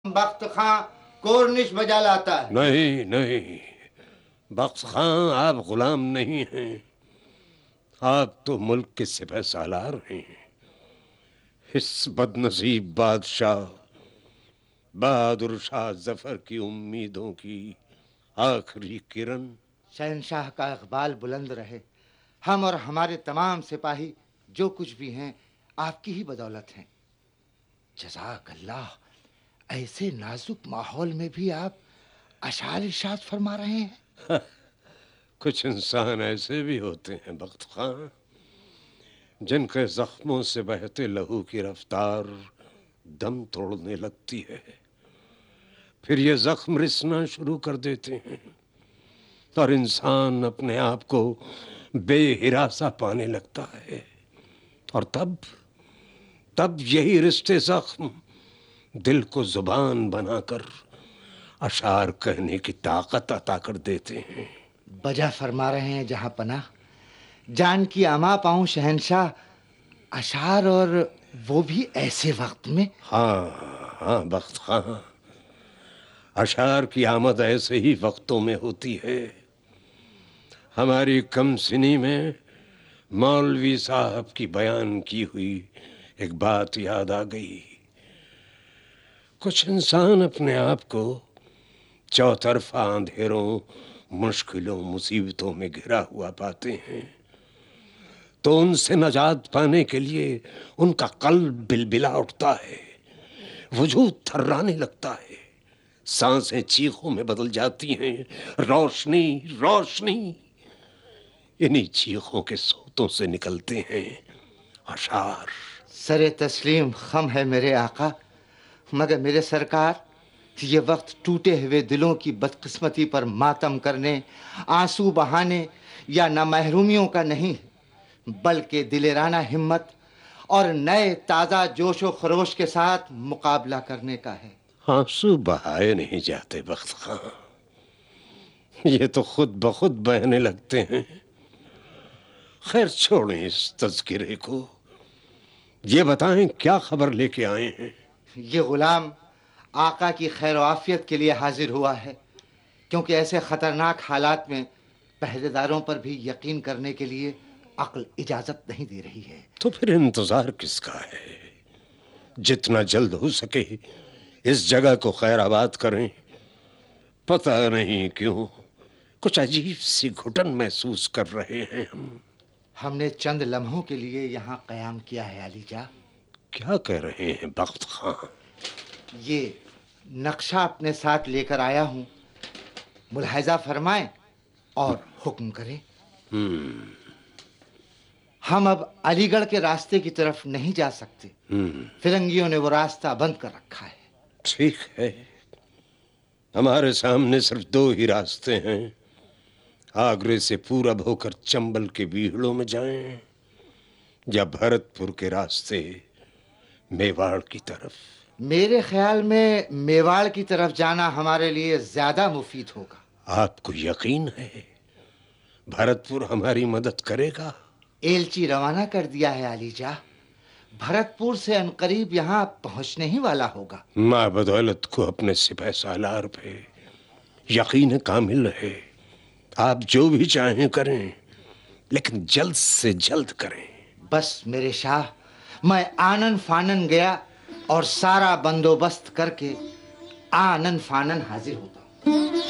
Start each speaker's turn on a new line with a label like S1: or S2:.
S1: بخت خاں کورنش بجا لاتا ہے۔
S2: نہیں نہیں، بخت خاں آپ غلام نہیں ہیں، آپ تو ملک کے سپہ سالار ہیں۔ اس بد نصیب بادشاہ بہادر شاہ ظفر کی امیدوں کی آخری کرن۔
S1: شہنشاہ کا اقبال بلند رہے۔ ہم اور ہمارے تمام سپاہی جو کچھ بھی ہیں آپ کی ہی بدولت ہیں۔ جزاک اللہ، ایسے نازک ماحول میں بھی آپ اشعار ارشاد فرما رہے ہیں۔
S2: کچھ انسان ایسے بھی ہوتے ہیں بخت خاں، جن کے زخموں سے بہتے لہو کی رفتار دم توڑنے لگتی ہے، پھر یہ زخم رسنا شروع کر دیتے ہیں اور انسان اپنے آپ کو بے ہراساں پانے لگتا ہے، اور تب یہی رشتے زخم دل کو زبان بنا کر اشعار کہنے کی طاقت عطا کر دیتے ہیں۔
S1: بجا فرما رہے ہیں جہاں پناہ، جان کی اما پاؤں شہنشاہ، اشعار اور وہ بھی ایسے وقت میں۔
S2: ہاں بخت خاں، اشعار کی آمد ایسے ہی وقتوں میں ہوتی ہے۔ ہماری کم سنی میں مولوی صاحب کی بیان کی ہوئی ایک بات یاد آ گئی۔ کچھ انسان اپنے آپ کو چوطرفہ اندھیروں، مشکلوں، مصیبتوں میں گھرا ہوا پاتے ہیں، تو ان سے نجات پانے کے لیے ان کا قلب بلبلا اٹھتا ہے، وجود تھرانے لگتا ہے، سانسیں چیخوں میں بدل جاتی ہیں۔ روشنی روشنی، انہی چیخوں کے صوتوں سے نکلتے ہیں اشعار۔
S1: سر تسلیم خم ہے میرے آقا، مگر میرے سرکار، یہ وقت ٹوٹے ہوئے دلوں کی بدقسمتی پر ماتم کرنے، آنسو بہانے یا نامحرومیوں کا نہیں، بلکہ دلیرانہ ہمت اور نئے تازہ جوش و خروش کے ساتھ مقابلہ کرنے کا ہے۔
S2: آنسو بہائے نہیں جاتے بخت خاں، یہ تو خود بخود بہنے لگتے ہیں۔ خیر چھوڑیں اس تذکرے کو، یہ بتائیں کیا خبر لے کے آئے ہیں؟
S1: یہ غلام آقا کی خیر و عافیت کے لیے حاضر ہوا ہے، کیونکہ ایسے خطرناک حالات میں پہرے داروں پر بھی یقین کرنے کے لیے عقل اجازت نہیں دے رہی ہے۔
S2: تو پھر انتظار کس کا ہے؟ جتنا جلد ہو سکے اس جگہ کو خیر آباد کریں۔ پتہ نہیں کیوں کچھ عجیب سی گھٹن محسوس کر رہے ہیں
S1: ہم نے چند لمحوں کے لیے یہاں قیام کیا ہے علی جا۔
S2: کیا کہہ رہے ہیں بخت خاں؟
S1: یہ نقشہ اپنے ساتھ لے کر آیا ہوں، ملاحظہ فرمائیں اور حکم کریں۔ ہم اب علی گڑھ کے راستے کی طرف نہیں جا سکتے، فرنگیوں نے وہ راستہ بند کر رکھا ہے۔
S2: ٹھیک ہے، ہمارے سامنے صرف دو ہی راستے ہیں، آگرے سے پورب ہو کر چمبل کے بیہڑوں میں جائیں یا بھرت پور کے راستے میواڑ کی طرف۔
S1: میرے خیال میں میواڑ کی طرف جانا ہمارے لیے زیادہ مفید ہوگا۔
S2: آپ کو یقین ہے بھرت پور ہماری مدد کرے گا؟
S1: ایلچی روانہ کر دیا ہے علی جا، بھرت پور سے عنقریب یہاں پہنچنے ہی والا ہوگا۔
S2: ماں بدولت کو اپنے سپہ سالار پہ یقین کامل ہے، آپ جو بھی چاہیں کریں، لیکن جلد سے جلد کریں۔
S1: بس میرے شاہ، میں آنن فانن گیا اور سارا بندوبست کر کے آنن فانن حاضر ہوتا ہوں۔